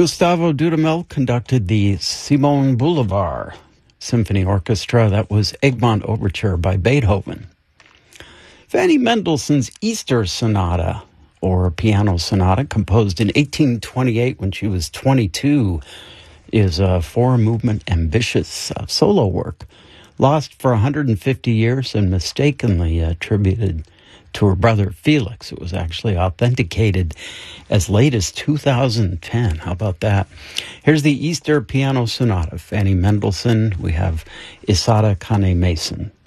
Gustavo Dudamel conducted the Simon Bolivar Symphony Orchestra. That was Egmont Overture by Beethoven. Fanny Mendelssohn's Easter Sonata, or Piano Sonata, composed in 1828 when she was 22, is a four-movement, ambitious solo work, lost for 150 years and mistakenly attributed to her brother Felix. It was actually authenticated as late as 2010. How about that? Here's the Easter Piano Sonata, Fanny Mendelssohn. We have Isata Kane Mason.